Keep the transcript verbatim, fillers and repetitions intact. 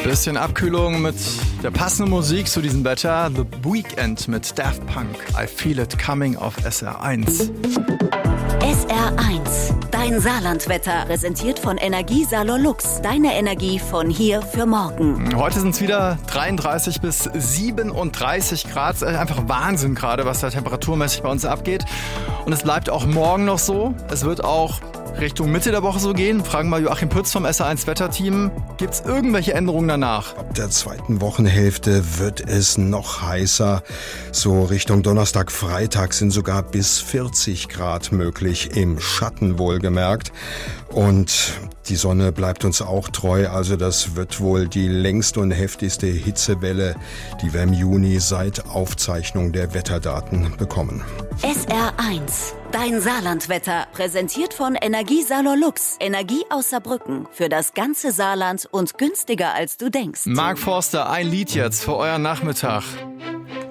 Bisschen Abkühlung mit der passenden Musik zu diesem Wetter. The Weekend mit Daft Punk. I Feel It Coming auf S R eins. S R eins, dein Saarlandwetter, präsentiert von Energiesalon Lux. Deine Energie von hier für morgen. Heute sind es wieder dreiunddreißig bis siebenunddreißig Grad. Einfach Wahnsinn gerade, was da temperaturmäßig bei uns abgeht. Und es bleibt auch morgen noch so. Es wird auch Richtung Mitte der Woche so gehen. Fragen wir Joachim Pütz vom S R eins Wetterteam. Gibt es irgendwelche Änderungen danach? Ab der zweiten Wochenhälfte wird es noch heißer. So Richtung Donnerstag, Freitag sind sogar bis vierzig Grad möglich, im Schatten wohlgemerkt. Und die Sonne bleibt uns auch treu, also das wird wohl die längste und heftigste Hitzewelle, die wir im Juni seit Aufzeichnung der Wetterdaten bekommen. S R eins, dein Saarlandwetter, präsentiert von Energiesalon Lux. Energie aus Saarbrücken für das ganze Saarland und günstiger als du denkst. Mark Forster, ein Lied jetzt für euren Nachmittag.